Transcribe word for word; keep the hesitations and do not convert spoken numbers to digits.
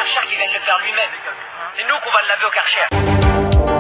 Karcher qui vient de le faire lui-même. C'est nous qu'on va le laver au Karcher.